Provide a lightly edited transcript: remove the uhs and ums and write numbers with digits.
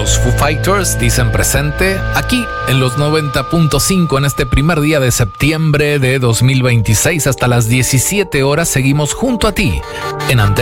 Los Foo Fighters dicen presente aquí en los 90.5 en este primer día de septiembre de 2026. Hasta las 17 horas seguimos junto a ti en Antena